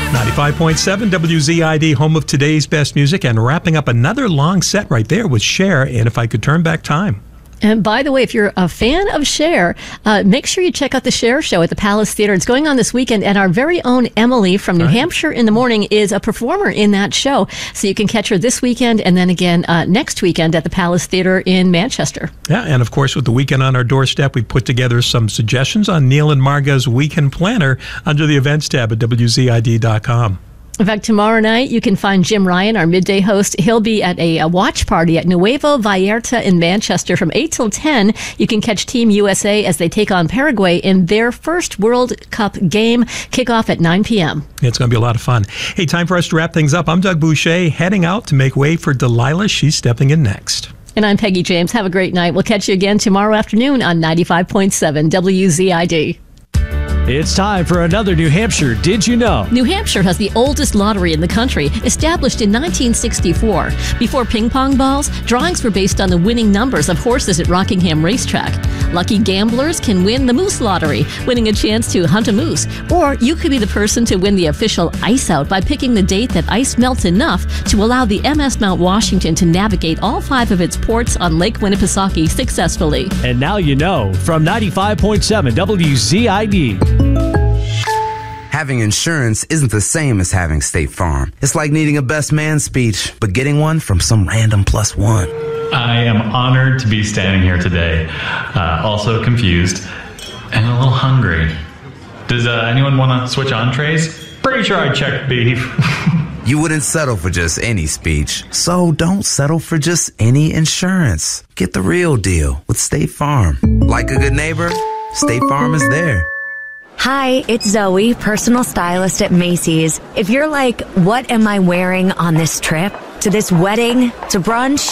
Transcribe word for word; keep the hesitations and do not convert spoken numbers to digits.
ninety-five point seven W Z I D, home of today's best music, and wrapping up another long set right there with Cher and If I Could Turn Back Time. And by the way, if you're a fan of Cher, uh, make sure you check out the Cher Show at the Palace Theater. It's going on this weekend, and our very own Emily from New right. Hampshire in the Morning is a performer in that show. So you can catch her this weekend and then again uh, next weekend at the Palace Theater in Manchester. Yeah, and of course, with the weekend on our doorstep, we put together some suggestions on Neil and Marga's Weekend Planner under the events tab at W Z I D dot com. In fact, tomorrow night, you can find Jim Ryan, our midday host. He'll be at a, a watch party at Nuevo Vallarta in Manchester from eight till ten. You can catch Team U S A as they take on Paraguay in their first World Cup game. Kickoff at nine p.m. It's going to be a lot of fun. Hey, time for us to wrap things up. I'm Doug Boucher, heading out to make way for Delilah. She's stepping in next. And I'm Peggy James. Have a great night. We'll catch you again tomorrow afternoon on ninety-five point seven W Z I D. It's time for another New Hampshire Did You Know? New Hampshire has the oldest lottery in the country, established in nineteen sixty-four. Before ping pong balls, drawings were based on the winning numbers of horses at Rockingham Racetrack. Lucky gamblers can win the Moose Lottery, winning a chance to hunt a moose. Or you could be the person to win the official Ice Out by picking the date that ice melts enough to allow the M S Mount Washington to navigate all five of its ports on Lake Winnipesaukee successfully. And now you know from ninety-five point seven W Z I D. Having insurance isn't the same as having State Farm. It's like needing a best man speech, but getting one from some random plus one. I am honored to be standing here today, uh, also confused and a little hungry. Does uh, anyone want to switch entrees? Pretty sure I checked beef. You wouldn't settle for just any speech, so don't settle for just any insurance. Get the real deal with State Farm. Like a good neighbor, State Farm is there. Hi, it's Zoe, personal stylist at Macy's. If you're like, what am I wearing on this trip? To this wedding? To brunch?